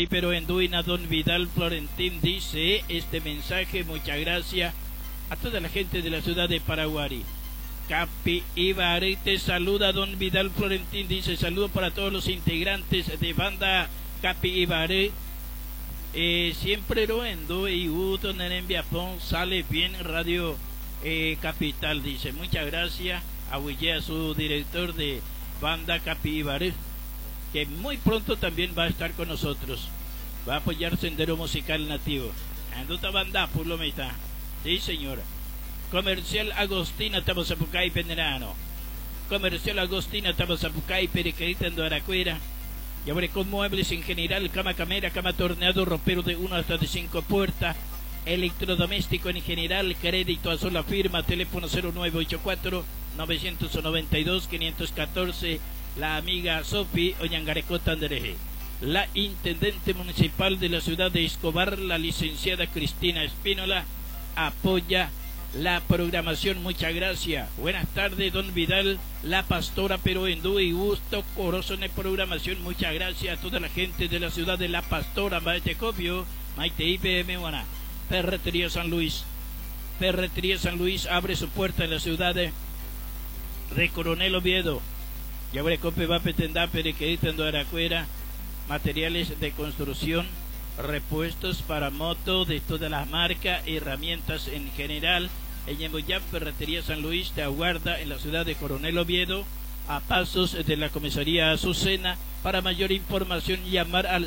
Capi pero Enduina, don Vidal Florentín dice este mensaje, muchas gracias a toda la gente de la ciudad de Paraguay. Capi Ibaré te saluda, don Vidal Florentín dice saludo para todos los integrantes de banda Capi Ibaré. Siempre roendo y Uto Nerembiapón sale bien Radio Capital, dice muchas gracias a su director de banda Capi Ibaré, que muy pronto también va a estar con nosotros, va a apoyar Sendero Musical Nativo. Anduta banda por lo meta. Sí señora. Comercial Agostina Tabosapucay Penerano. Comercial Agostina Tabosapucay Periquerita en Doaracuera. Y ahora con muebles en general, cama camera, cama torneado, ropero de 1 hasta de 5 puertas, electrodoméstico en general, crédito a sola firma, teléfono 0984-992-514, la amiga Sofi Oñangarecota Andereje. La intendente municipal de la ciudad de Escobar, la licenciada Cristina Espínola, apoya la programación, muchas gracias. Buenas tardes, don Vidal, la pastora pero Endú y gusto coroso en programación, muchas gracias a toda la gente de la ciudad de La Pastora, Maite Copio, Maite IPM, buena. Ferretería San Luis. Ferretería San Luis abre su puerta en la ciudad de Coronel Oviedo. Y ahora Cope va a pretender periquedita en Doaracuera, materiales de construcción, repuestos para moto de todas las marcas, herramientas en general. En Yemboyán, Ferretería San Luis te aguarda en la ciudad de Coronel Oviedo, a pasos de la comisaría Azucena. Para mayor información llamar al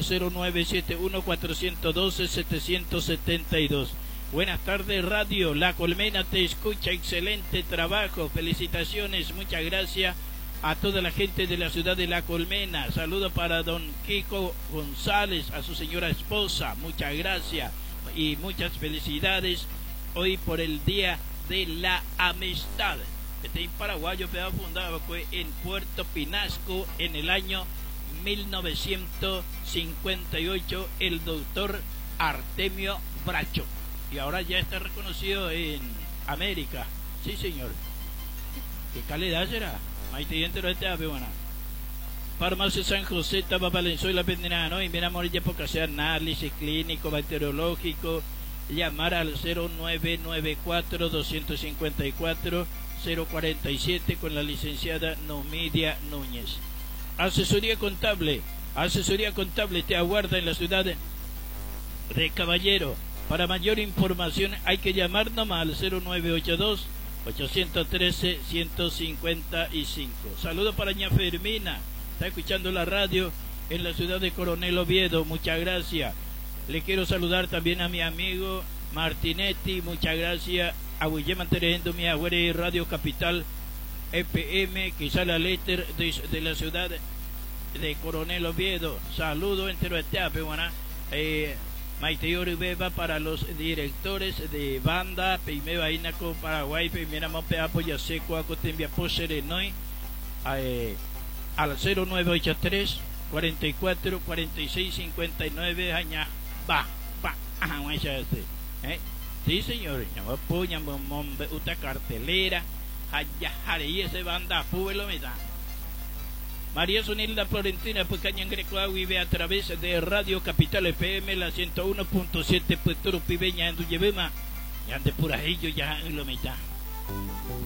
0971-412-772. Buenas tardes Radio La Colmena te escucha, excelente trabajo, felicitaciones, muchas gracias a toda la gente de la ciudad de La Colmena. Saludo para don Kiko González, a su señora esposa, muchas gracias y muchas felicidades hoy por el Día de la Amistad. Este paraguayo fue fundado en Puerto Pinasco en el año 1958, el doctor Artemio Bracho, y ahora ya está reconocido en América. Sí señor. ¿Qué calidad será? Farmacia San José, Taba Valenzuela, Pendenano, y mira morir por hacer análisis clínico, bacteriológico. Llamar al 0994-254-047 con la licenciada Numidia Núñez. Asesoría contable te aguarda en la ciudad de Caballero. Para mayor información hay que llamar nomás al 0982-813-155. Saludos para ña Fermina, está escuchando la radio en la ciudad de Coronel Oviedo, muchas gracias. Le quiero saludar también a mi amigo Martinetti, muchas gracias. A Guillermo Terendo, mi abuela y Radio Capital FM, que sale a letter de la ciudad de Coronel Oviedo. Saludo entero a Teape, buena. Maite Beba para los directores de banda, Peime Vaina con Paraguay, Peimera Mope Apoya Seco, Acotembia Poserenoi, al 0983 44 46 59, aña, sí señor, apoya una cartelera, allá haré ese banda, púbelo me da. María Sonilda Florentina, pues Cañan Greco vive a través de Radio Capital FM, la 101.7, pues Toro Pibeña en Duyebema, y ande por ahí yo ya en lo mitad.